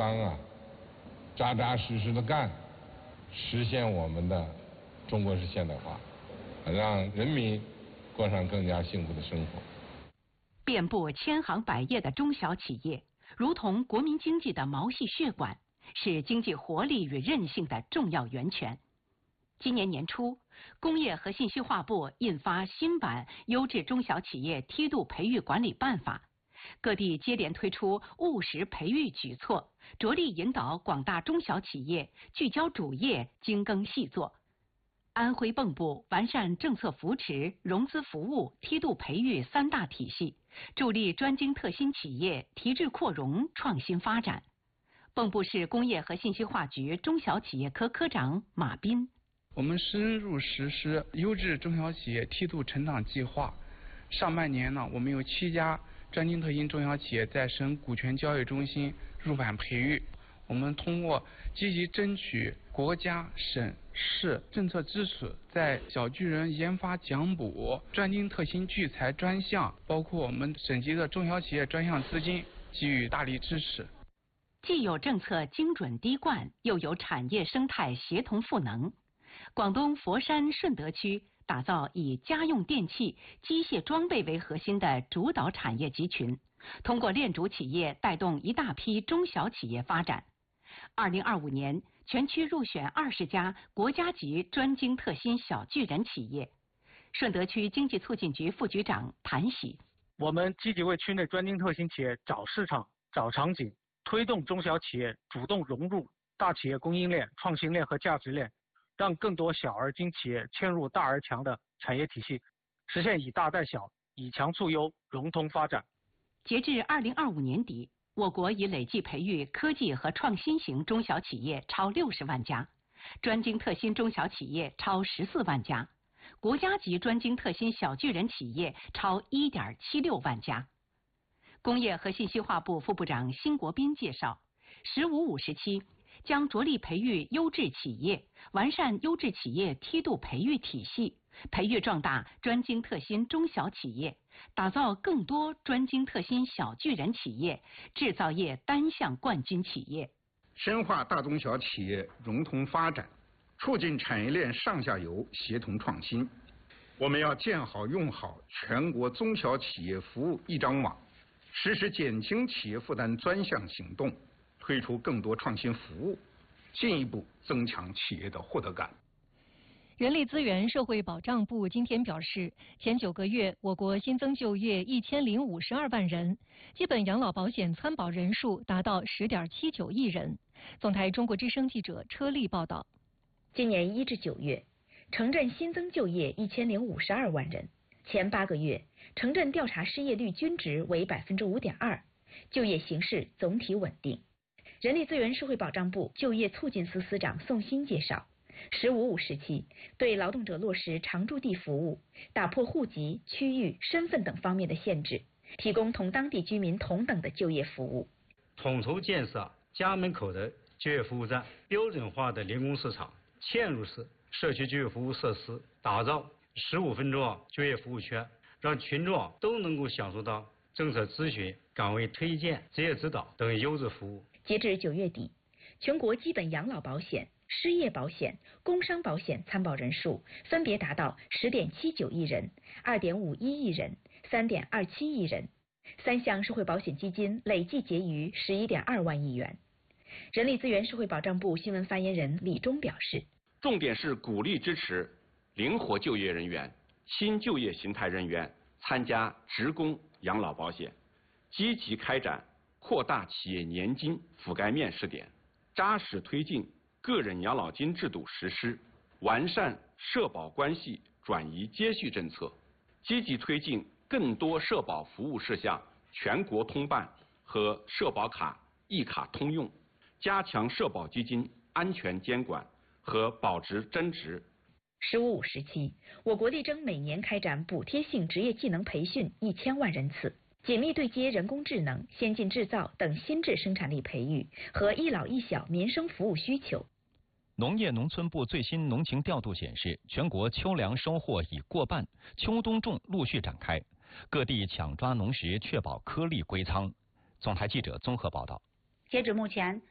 帮啊，扎扎实实的干，实现我们的中国式现代化，让人民过上更加幸福的生活。 遍布千行百业的中小企业，如同国民经济的毛细血管，是经济活力与韧性的重要源泉。今年年初，工业和信息化部印发新版《优质中小企业梯度培育管理办法》，各地接连推出务实培育举措，着力引导广大中小企业聚焦主业，精耕细作。安徽蚌埠完善政策扶持、融资服务、梯度培育三大体系，助力专精特新企业提质扩容、创新发展。蚌埠市工业和信息化局中小企业科科长马斌： 我们深入实施优质中小企业梯度成长计划。上半年呢，我们有7家专精特新中小企业在省股权交易中心入版培育。我们通过积极争取国家、省市政策支持，在小巨人研发奖补、专精特新聚财专项，包括我们省级的中小企业专项资金给予大力支持。 既有政策精准滴灌，又有产业生态协同赋能。广东佛山顺德区打造以家用电器、机械装备为核心的主导产业集群，通过链主企业带动一大批中小企业发展。2025年，全区入选20家国家级专精特新小巨人企业。顺德区经济促进局副局长谭喜： 我们积极为区内专精特新企业找市场、找场景，推动中小企业主动融入大企业供应链、创新链和价值链，让更多小而精企业嵌入大而强的产业体系，实现以大带小、以强促优、融通发展。 截至2025年底，我国已累计培育科技和创新型中小企业超60万家，专精特新中小企业超14万家，国家级专精特新小巨人企业超1.76万家。工业和信息化部副部长辛国斌介绍，“15-5”时期将着力培育优质企业，完善优质企业梯度培育体系，培育壮大专精特新中小企业，打造更多专精特新小巨人企业，制造业单项冠军企业。 深化大中小企业融通发展，促进产业链上下游协同创新。我们要建好用好全国中小企业服务一张网，实施减轻企业负担专项行动，推出更多创新服务，进一步增强企业的获得感。 人力资源社会保障部今天表示，前9个月我国新增就业1052万人，基本养老保险参保人数达到10.79亿人。总台中国之声记者车丽报道。 今年1至9月，城镇新增就业1052万人，前8个月城镇调查失业率均值为5.2%，就业形势总体稳定。人力资源社会保障部就业促进司司长宋鑫介绍，“15-5”时期对劳动者落实常住地服务，打破户籍、区域、身份等方面的限制，提供同当地居民同等的就业服务。 统筹建设家门口的就业服务站、标准化的零工市场、嵌入式社区就业服务设施，打造15分钟就业服务圈，让群众都能够享受到政策咨询、岗位推荐、职业指导等优质服务。 截至9月底，全国基本养老保险、失业保险、工伤保险参保人数分别达到10.79亿人、2.51亿人、3.27亿人，3项社会保险基金累计结余11.2万亿元。人力资源社会保障部新闻发言人李忠表示， 重点是鼓励支持灵活就业人员、新就业形态人员参加职工养老保险，积极开展扩大企业年金覆盖面试点，扎实推进个人养老金制度实施，完善社保关系转移接续政策，积极推进更多社保服务事项全国通办和社保卡一卡通用，加强社保基金安全监管和保值增值。 “15-5”时期，我国力争每年开展补贴性职业技能培训1000万人次，紧密对接人工智能、先进制造等新质生产力培育和一老一小民生服务需求。 农业农村部最新农情调度显示，全国秋粮收获已过半，秋冬种陆续展开，各地抢抓农时，确保颗粒归仓。总台记者综合报道。 截止目前，